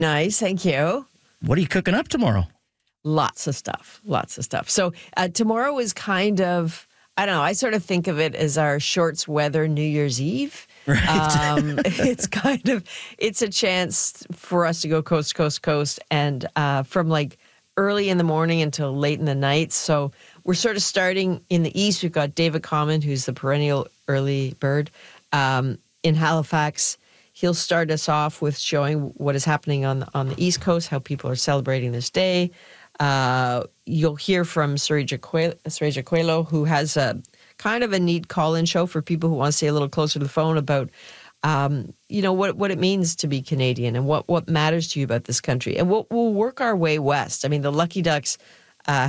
Nice, thank you. What are you cooking up tomorrow? Lots of stuff. So tomorrow is kind of, I don't know, I sort of think of it as our shorts weather New Year's Eve. Right. It's a chance for us to go coast to coast to coast and from like early in the morning until late in the night. So we're sort of starting in the east. We've got David Common, who's the perennial early bird in Halifax. He'll start us off with showing what is happening on the East Coast, how people are celebrating this day. You'll hear from Sarija Coelho, who has a kind of a neat call-in show for people who want to stay a little closer to the phone about, what it means to be Canadian and what matters to you about this country. And we'll work our way west. I mean, the Lucky Ducks, Ian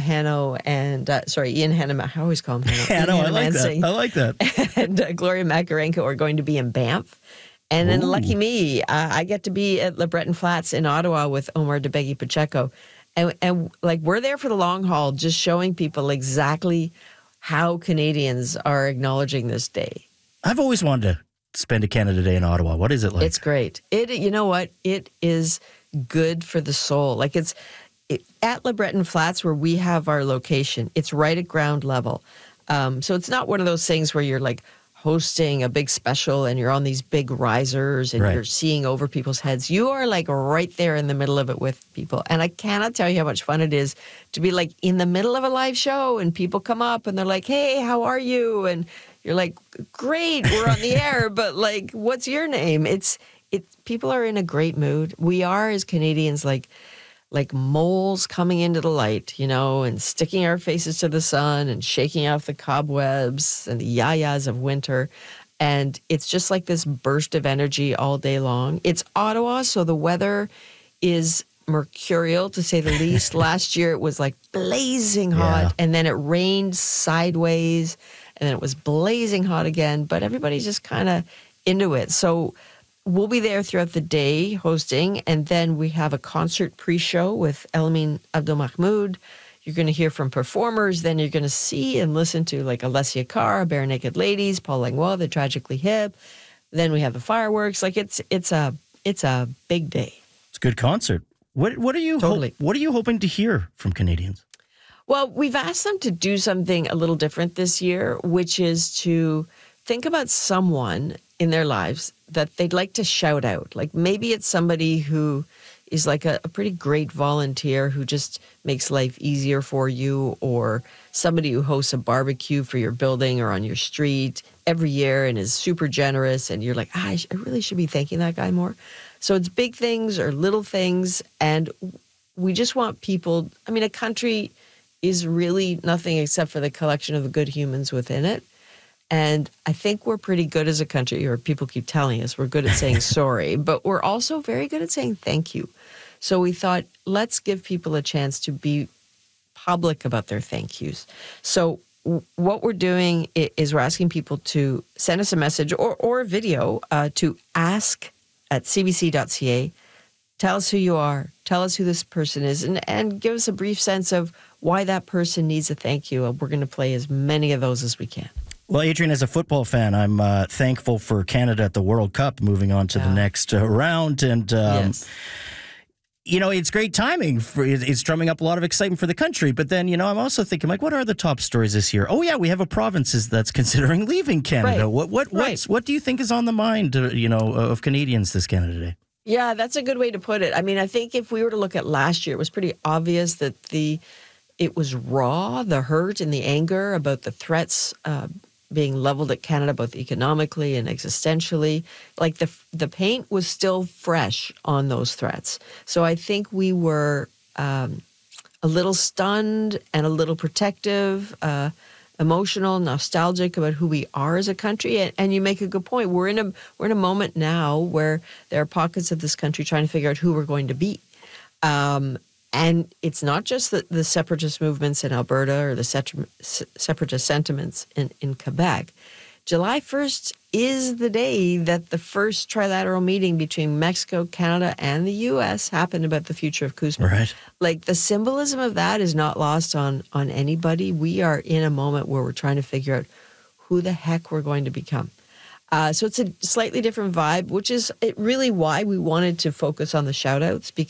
Hanneman, I always call him Hanno. Hanno, I like that. And Gloria Makarenko are going to be in Banff. And then lucky me, I get to be at Le Breton Flats in Ottawa with Omar Debegi Pacheco. And like we're there for the long haul, just showing people exactly how Canadians are acknowledging this day. I've always wanted to spend a Canada Day in Ottawa. What is it like? It's great. You know what? It is good for the soul. Like at Le Breton Flats where we have our location, it's right at ground level. So it's not one of those things where you're like hosting a big special and you're on these big risers and you're seeing over people's heads. You are like right there in the middle of it with people. And I cannot tell you how much fun it is to be like in the middle of a live show and people come up and they're like, hey, how are you? And you're like, great, we're on the air, but like, what's your name? People are in a great mood. We are as Canadians like moles coming into the light, and sticking our faces to the sun and shaking off the cobwebs and the yayas of winter. And it's just like this burst of energy all day long. It's Ottawa, so the weather is mercurial, to say the least. Last year, it was like blazing hot, and then it rained sideways, and then it was blazing hot again. But everybody's just kind of into it. So we'll be there throughout the day hosting, and then we have a concert pre-show with Elamine Abdelmahmoud. You're going to hear from performers. Then you're going to see and listen to like Alessia Cara, Bare Naked Ladies, Paul Langlois, The Tragically Hip. Then we have the fireworks. Like it's a big day. It's a good concert. What are you what are you hoping to hear from Canadians? Well, we've asked them to do something a little different this year, which is to think about someone in their lives that they'd like to shout out. Like maybe it's somebody who is like a pretty great volunteer who just makes life easier for you, or somebody who hosts a barbecue for your building or on your street every year and is super generous, and you're like, I really should be thanking that guy more. So it's big things or little things, and we just want people, a country is really nothing except for the collection of the good humans within it. And I think we're pretty good as a country, or people keep telling us we're good at saying sorry, but we're also very good at saying thank you. So we thought, let's give people a chance to be public about their thank yous. So what we're doing is we're asking people to send us a message or a video to ask@cbc.ca. Tell us who you are. Tell us who this person is, and give us a brief sense of why that person needs a thank you. We're going to play as many of those as we can. Well, Adrienne, as a football fan, I'm thankful for Canada at the World Cup, moving on to the next round. And, it's great timing. It's drumming up a lot of excitement for the country. But then, I'm also thinking, like, what are the top stories this year? Oh, yeah, we have a province that's considering leaving Canada. Right. What do you think is on the mind, of Canadians this Canada Day? Yeah, that's a good way to put it. I think if we were to look at last year, it was pretty obvious that it was raw, the hurt and the anger about the threats being leveled at Canada, both economically and existentially. Like the paint was still fresh on those threats. So I think we were a little stunned and a little protective, emotional, nostalgic about who we are as a country. And you make a good point. We're in a moment now where there are pockets of this country trying to figure out who we're going to be. And it's not just the separatist movements in Alberta or the separatist sentiments in Quebec. July 1st is the day that the first trilateral meeting between Mexico, Canada, and the U.S. happened about the future of CUSMA. Right. Like, the symbolism of that is not lost on anybody. We are in a moment where we're trying to figure out who the heck we're going to become. So it's a slightly different vibe, which is really why we wanted to focus on the shout-outs, because